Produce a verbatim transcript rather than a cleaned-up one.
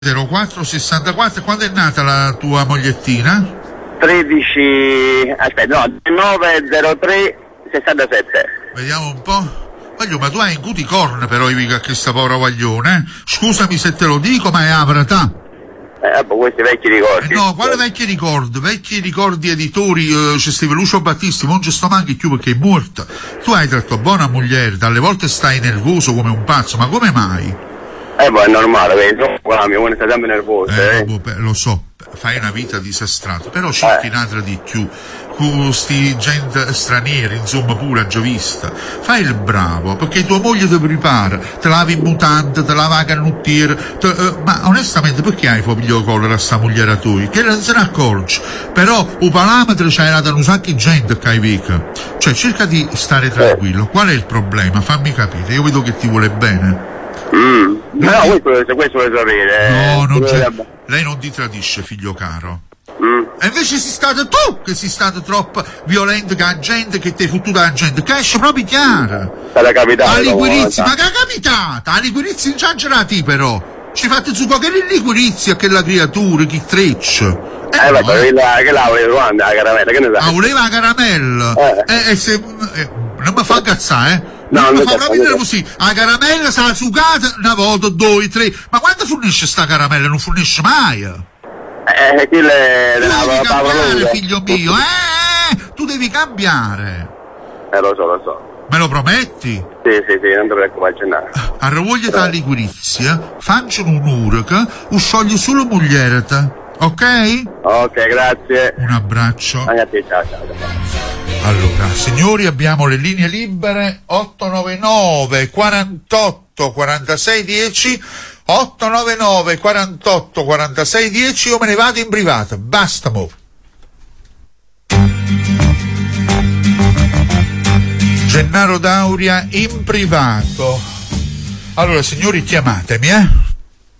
zero quattro sessantaquattro. Quando è nata la tua mogliettina? tredici, aspetta, no, nove zero tre sessantasette. Vediamo un po'. Voglio, ma tu hai in cuticorn però Ivica che sta povera guaglione, eh? Scusami se te lo dico, ma è avratà. Eh, boh, questi vecchi ricordi. Eh no, quale vecchi ricordi? Vecchi ricordi editori, eh, c'è Steve Lucio Battisti, non ci sto manchi più perché è morta. Tu hai tratto buona moglie, dalle volte stai nervoso come un pazzo, ma come mai? Eh, boh, è normale, vedi, qua mi vuole stare sempre nervoso, Eh, eh. boh, lo so, fai una vita disastrata, però cerchi Eh. un'altra di più, con sti gente stranieri, insomma, pure già vista. Fai il bravo, perché tua moglie ti prepara, te lavi in mutante, te lava la canottiera, te, eh, ma onestamente perché hai foglio collera a sta mogliera tua? Che non se ne accorge, però un parametro c'hai dato un sacco di gente che hai vica. Cioè, cerca di stare tranquillo, qual è il problema? Fammi capire, io vedo che ti vuole bene. Mm. No, questo, se questo vuole sapere. No, eh, non c'è. dovrebbe- Lei non ti tradisce, figlio caro. Mm. E invece sei stato tu che sei stato troppo violento con la gente, che ti hai fottuto la gente, che esce proprio chiara. Sarà capitato. La liquirizia, una ma che è capitata? La liquirizia ingiangerati però. Ci fate su che è liquirizia che la creatura, chi treccia. volta. Eh, ma no, eh. quella che la voleva quando la caramella, che ne Ah, sai? voleva la caramella. Eh. E, e se. eh, non mi fa cazzare, eh? No, Non mi non fa mi proprio cazzo, così. La caramella sarà sucata una volta, due, tre. Ma quando fornisce sta caramella? Non fornisce mai. Eh, quello è Tu della devi Paolo cambiare, Lunga. figlio mio, eh? Tu devi cambiare. Eh, lo so, lo so. Me lo prometti? Sì, sì, sì, non ti preoccupare, accennare. A ravogliata la liquirizia, facciano un'ora che o sciogli solo moglierata, ok? Ok, grazie. Un abbraccio. Anche a te, ciao, ciao. ciao. Allora, signori, abbiamo le linee libere otto nove nove quarantotto quarantasei dieci, otto nove nove quarantotto quarantasei dieci. Io me ne vado in privata, basta mo. Gennaro Dauria in privato. Allora, signori, chiamatemi, eh?